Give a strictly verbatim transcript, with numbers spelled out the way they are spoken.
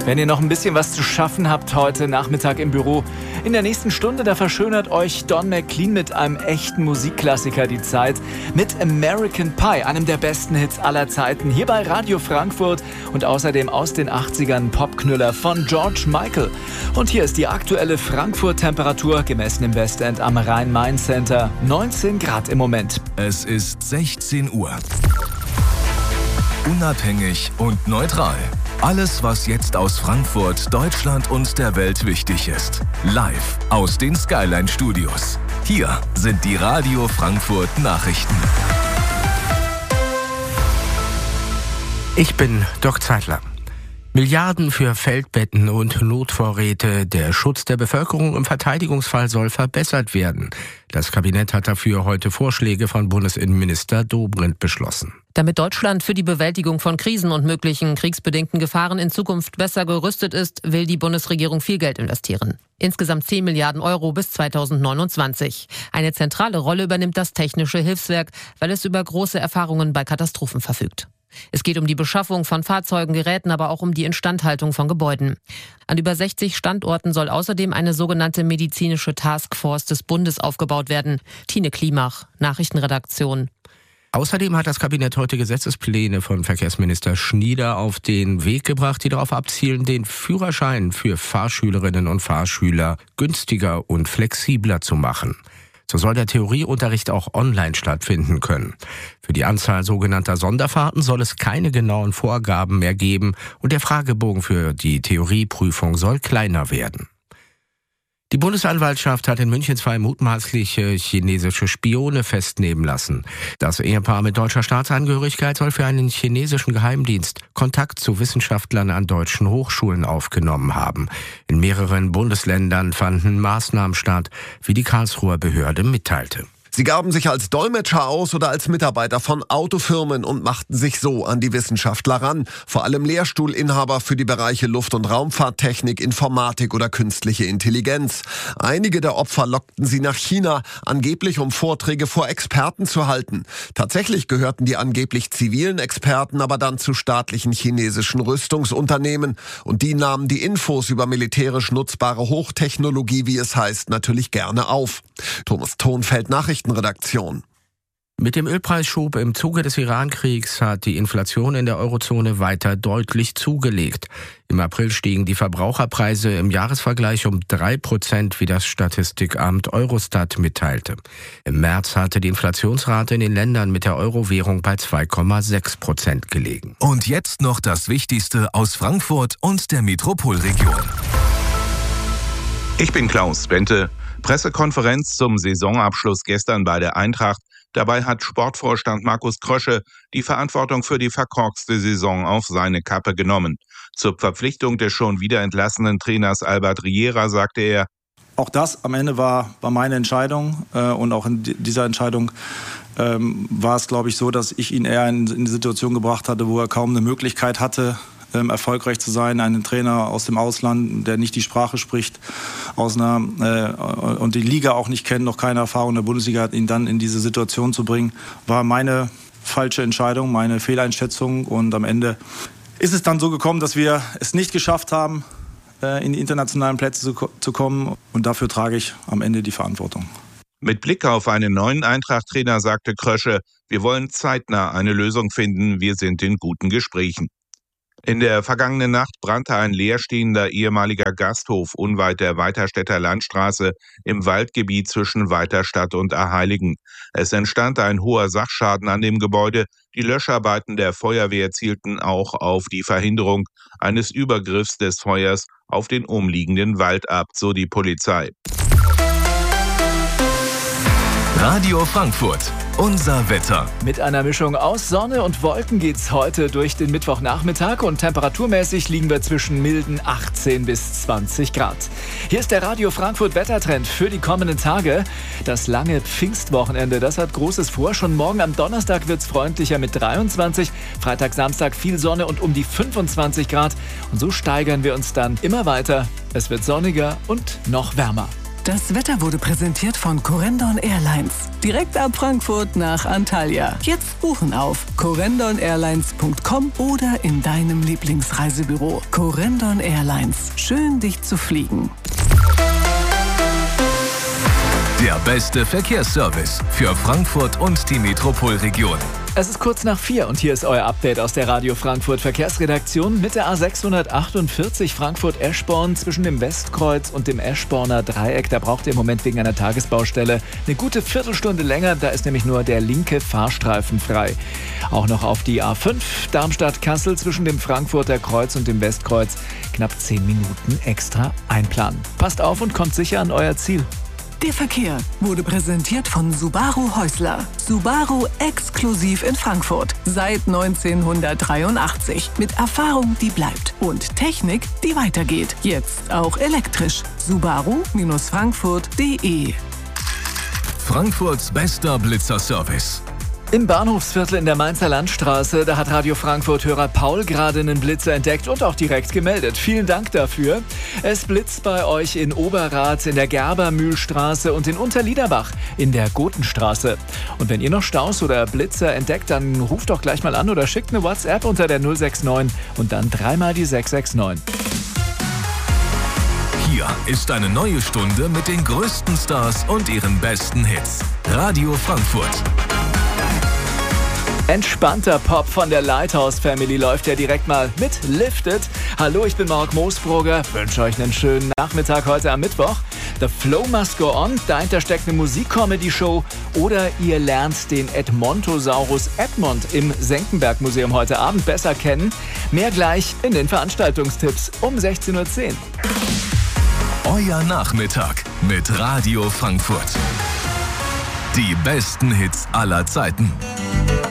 Wenn ihr noch ein bisschen was zu schaffen habt heute Nachmittag im Büro, in der nächsten Stunde, da verschönert euch Don McLean mit einem echten Musikklassiker die Zeit. Mit American Pie, einem der besten Hits aller Zeiten, hier bei Radio Frankfurt und außerdem aus den achtzigern Popknüller von George Michael. Und hier ist die aktuelle Frankfurt-Temperatur, gemessen im Westend am Rhein-Main-Center. neunzehn Grad im Moment. Es ist sechzehn Uhr. Unabhängig und neutral. Alles, was jetzt aus Frankfurt, Deutschland und der Welt wichtig ist. Live aus den Skyline Studios. Hier sind die Radio Frankfurt Nachrichten. Ich bin Doc Zeitler. Milliarden für Feldbetten und Notvorräte. Der Schutz der Bevölkerung im Verteidigungsfall soll verbessert werden. Das Kabinett hat dafür heute Vorschläge von Bundesinnenminister Dobrindt beschlossen. Damit Deutschland für die Bewältigung von Krisen und möglichen kriegsbedingten Gefahren in Zukunft besser gerüstet ist, will die Bundesregierung viel Geld investieren. Insgesamt zehn Milliarden Euro bis zweitausendneunundzwanzig. Eine zentrale Rolle übernimmt das Technische Hilfswerk, weil es über große Erfahrungen bei Katastrophen verfügt. Es geht um die Beschaffung von Fahrzeugen, Geräten, aber auch um die Instandhaltung von Gebäuden. An über sechzig Standorten soll außerdem eine sogenannte medizinische Taskforce des Bundes aufgebaut werden. Tine Klimach, Nachrichtenredaktion. Außerdem hat das Kabinett heute Gesetzespläne von Verkehrsminister Schnieder auf den Weg gebracht, die darauf abzielen, den Führerschein für Fahrschülerinnen und Fahrschüler günstiger und flexibler zu machen. So soll der Theorieunterricht auch online stattfinden können. Für die Anzahl sogenannter Sonderfahrten soll es keine genauen Vorgaben mehr geben und der Fragebogen für die Theorieprüfung soll kleiner werden. Die Bundesanwaltschaft hat in München zwei mutmaßliche chinesische Spione festnehmen lassen. Das Ehepaar mit deutscher Staatsangehörigkeit soll für einen chinesischen Geheimdienst Kontakt zu Wissenschaftlern an deutschen Hochschulen aufgenommen haben. In mehreren Bundesländern fanden Maßnahmen statt, wie die Karlsruher Behörde mitteilte. Sie gaben sich als Dolmetscher aus oder als Mitarbeiter von Autofirmen und machten sich so an die Wissenschaftler ran. Vor allem Lehrstuhlinhaber für die Bereiche Luft- und Raumfahrttechnik, Informatik oder künstliche Intelligenz. Einige der Opfer lockten sie nach China, angeblich um Vorträge vor Experten zu halten. Tatsächlich gehörten die angeblich zivilen Experten aber dann zu staatlichen chinesischen Rüstungsunternehmen. Und die nahmen die Infos über militärisch nutzbare Hochtechnologie, wie es heißt, natürlich gerne auf. Thomas Thonfeld, Nachrichten. Redaktion. Mit dem Ölpreisschub im Zuge des Iran-Kriegs hat die Inflation in der Eurozone weiter deutlich zugelegt. Im April stiegen die Verbraucherpreise im Jahresvergleich um drei Prozent, wie das Statistikamt Eurostat mitteilte. Im März hatte die Inflationsrate in den Ländern mit der Euro-Währung bei zwei Komma sechs Prozent gelegen. Und jetzt noch das Wichtigste aus Frankfurt und der Metropolregion. Ich bin Klaus Bente. Pressekonferenz zum Saisonabschluss gestern bei der Eintracht. Dabei hat Sportvorstand Markus Krösche die Verantwortung für die verkorkste Saison auf seine Kappe genommen. Zur Verpflichtung des schon wieder entlassenen Trainers Albert Riera sagte er: Auch das am Ende war, war meine Entscheidung äh, und auch in dieser Entscheidung ähm, war es, glaube ich, so, dass ich ihn eher in, in die Situation gebracht hatte, wo er kaum eine Möglichkeit hatte, Ähm, erfolgreich zu sein, einen Trainer aus dem Ausland, der nicht die Sprache spricht, aus einer äh, und die Liga auch nicht kennt, noch keine Erfahrung in der Bundesliga hat, ihn dann in diese Situation zu bringen, war meine falsche Entscheidung, meine Fehleinschätzung. Und am Ende ist es dann so gekommen, dass wir es nicht geschafft haben, äh, in die internationalen Plätze zu, zu kommen. Und dafür trage ich am Ende die Verantwortung. Mit Blick auf einen neuen Eintracht-Trainer sagte Krösche: Wir wollen zeitnah eine Lösung finden, wir sind in guten Gesprächen. In der vergangenen Nacht brannte ein leerstehender ehemaliger Gasthof unweit der Weiterstädter Landstraße im Waldgebiet zwischen Weiterstadt und Arheiligen. Es entstand ein hoher Sachschaden an dem Gebäude. Die Löscharbeiten der Feuerwehr zielten auch auf die Verhinderung eines Übergriffs des Feuers auf den umliegenden Wald ab, so die Polizei. Radio Frankfurt, unser Wetter. Mit einer Mischung aus Sonne und Wolken geht's heute durch den Mittwochnachmittag und temperaturmäßig liegen wir zwischen milden achtzehn bis zwanzig Grad. Hier ist der Radio Frankfurt Wettertrend für die kommenden Tage. Das lange Pfingstwochenende, das hat Großes vor. Schon morgen am Donnerstag wird's freundlicher mit dreiundzwanzig, Freitag, Samstag viel Sonne und um die fünfundzwanzig Grad. Und so steigern wir uns dann immer weiter. Es wird sonniger und noch wärmer. Das Wetter wurde präsentiert von Corendon Airlines. Direkt ab Frankfurt nach Antalya. Jetzt buchen auf corendon airlines punkt com oder in deinem Lieblingsreisebüro. Corendon Airlines. Schön, dich zu fliegen. Der beste Verkehrsservice für Frankfurt und die Metropolregion. Es ist kurz nach vier und hier ist euer Update aus der Radio Frankfurt Verkehrsredaktion mit der A sechshundertachtundvierzig Frankfurt-Eschborn zwischen dem Westkreuz und dem Eschborner Dreieck. Da braucht ihr im Moment wegen einer Tagesbaustelle eine gute Viertelstunde länger. Da ist nämlich nur der linke Fahrstreifen frei. Auch noch auf die A fünf Darmstadt-Kassel zwischen dem Frankfurter Kreuz und dem Westkreuz knapp zehn Minuten extra einplanen. Passt auf und kommt sicher an euer Ziel. Der Verkehr wurde präsentiert von Subaru Häusler. Subaru exklusiv in Frankfurt. Seit neunzehnhundertdreiundachtzig. Mit Erfahrung, die bleibt. Und Technik, die weitergeht. Jetzt auch elektrisch. Subaru Frankfurt punkt de. Frankfurts bester Blitzerservice. Im Bahnhofsviertel in der Mainzer Landstraße, da hat Radio Frankfurt-Hörer Paul gerade einen Blitzer entdeckt und auch direkt gemeldet. Vielen Dank dafür. Es blitzt bei euch in Oberrath, in der Gerbermühlstraße und in Unterliederbach in der Gotenstraße. Und wenn ihr noch Staus oder Blitzer entdeckt, dann ruft doch gleich mal an oder schickt eine WhatsApp unter der null sechs neun und dann dreimal die sechs sechs neun. Hier ist eine neue Stunde mit den größten Stars und ihren besten Hits. Radio Frankfurt. Entspannter Pop von der Lighthouse Family läuft ja direkt mal mit Lifted. Hallo, ich bin Mark Moosbrugger, wünsche euch einen schönen Nachmittag heute am Mittwoch. The Flow Must Go On, dahinter steckt eine Musik-Comedy-Show oder ihr lernt den Edmontosaurus Edmond im Senckenberg-Museum heute Abend besser kennen. Mehr gleich in den Veranstaltungstipps um sechzehn Uhr zehn. Euer Nachmittag mit Radio Frankfurt. Die besten Hits aller Zeiten.